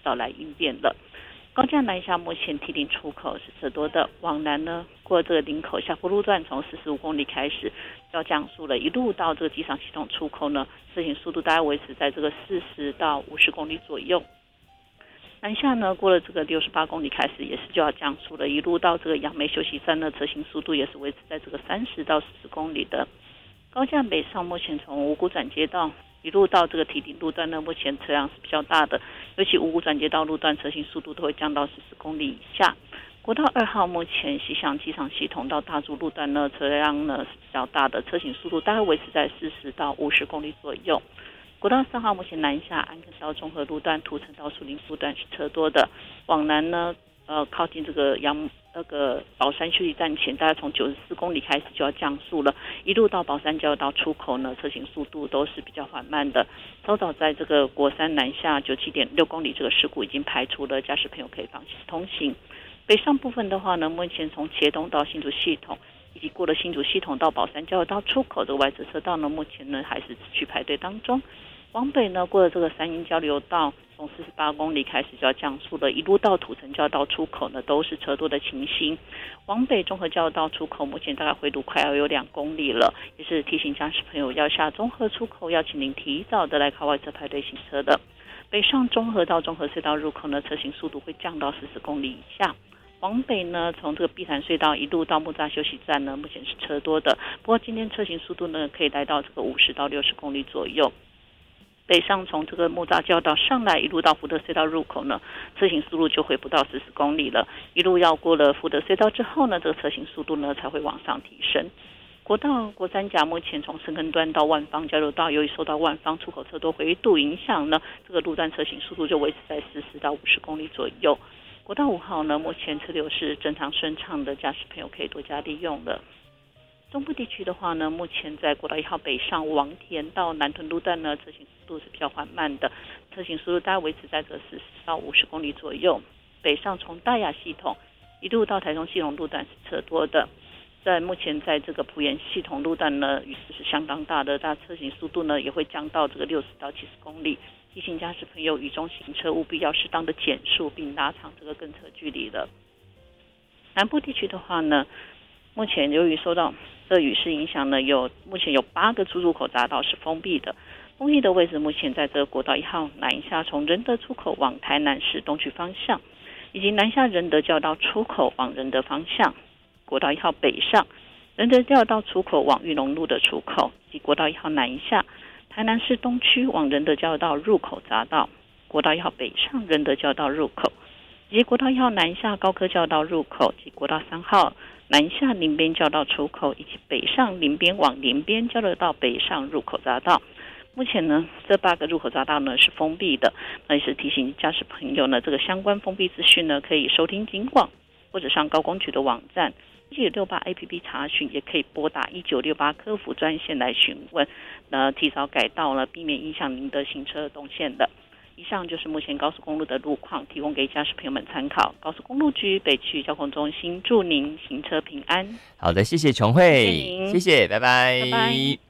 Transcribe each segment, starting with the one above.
早来应变了。高架南下目前提顶出口是车多的，往南呢过这个林口下坡路段从45公里开始要降速了，一路到这个机场系统出口呢，车行速度大概维持在这个40到50公里左右。南下呢过了这个68公里开始也是就要降速了，一路到这个杨梅休息站呢，车行速度也是维持在这个30到40公里的。高架北上目前从五股转接道一路到这个提顶路段呢，目前车辆是比较大的，尤其五股转接道路段车行速度都会降到40公里以下。国道2号目前西向机场系统到大竹路段呢，车辆呢是比较大的，车行速度大概维持在40到50公里左右。国道3号目前南下安坑到中和路段、土城到树林路段是车多的，往南呢靠近这个宝山休息站前，大概从94公里开始就要降速了，一路到宝山交流道出口呢，车行速度都是比较缓慢的。稍早在这个国三南下97.6公里这个事故已经排除了，驾驶朋友可以放心通行。北上部分的话呢，目前从茄东到新竹系统，以及过了新竹系统到宝山交流道出口这个外侧车道呢，目前呢还是持续排队当中。往北呢，过了这个三鶯交流道，从48公里开始就要降速了，一路到土城交流道出口呢，都是车多的情形。往北中和交流道出口，目前大概回路快要有2公里了，也是提醒驾驶朋友要下中和出口，要请您提早的来靠外侧排队行车的。北上中和到中和隧道入口呢，车行速度会降到40公里以下。往北呢，从这个碧潭隧道一路到木栅休息站呢，目前是车多的，不过今天车行速度呢，可以来到这个50到60公里左右。北上从这个木栅交流道上来，一路到福德隧道入口呢，车行速度就会不到40公里了。一路要过了福德隧道之后呢，这个车行速度呢才会往上提升。国三甲目前从深坑端到万方交流道，由于受到万方出口车多回堵影响呢，这个路段车行速度就维持在40到50公里左右。国道5号呢，目前车流是正常顺畅的，驾驶朋友可以多加利用了。中部地区的话呢，目前在国道1号北上王田到南屯路段呢，车行速度是比较缓慢的，车行速度大概维持在这40到50公里左右。北上从大雅系统一路到台中系统路段是车多的，目前在这个埔盐系统路段呢，雨势是相当大的，大车行速度呢也会降到这个60到70公里。提醒驾驶朋友雨中行车务必要适当的减速，并拉长这个跟车距离了。南部地区的话呢，目前由于受到这雨势影响呢，目前有8个出入口匝道是封闭的。封闭的位置目前在这个国道1号南下从仁德出口往台南市东区方向，以及南下仁德交流道出口往仁德方向。国道1号北上仁德交流道出口往裕农路的出口，以及国道1号南下台南市东区往仁德交流道入口匝道，国道1号北上仁德交流道入口，以及国道1号南下高科交流道入口，及国道3号南下林边交流道出口，以及北上林边往林边交流道北上入口匝道。目前呢，这8个入口匝道呢是封闭的，那也是提醒驾驶朋友呢，这个相关封闭资讯呢，可以收听警广或者上高工局的网站1968 APP 查询，也可以拨打1968客服专线来询问，提早改道了，避免影响您的行车动线的。以上就是目前高速公路的路况，提供给驾驶朋友们参考。高速公路局北区交通中心祝您行车平安。 好的，谢谢琼慧，谢谢，拜拜。 拜拜。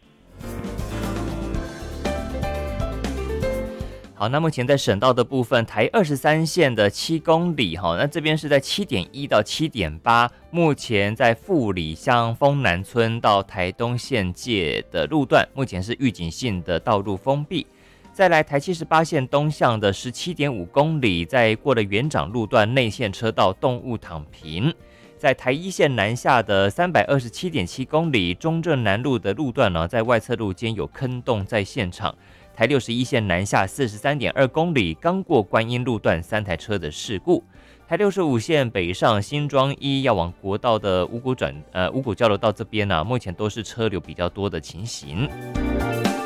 好，那目前在省道的部分，台23线的7公里，那这边是在7.1到7.8，目前在富里乡丰南村到台东县界的路段，目前是预警性的道路封闭。再来台78线东向的17.5公里，在过了园长路段内线车道动物躺平。在台1线南下的327.7公里，中正南路的路段呢，在外侧路间有坑洞在现场。台61线南下43.2公里，刚过观音路段3台车的事故。台65线北上新庄1要往国道的五股交流道这边呢，目前都是车流比较多的情形。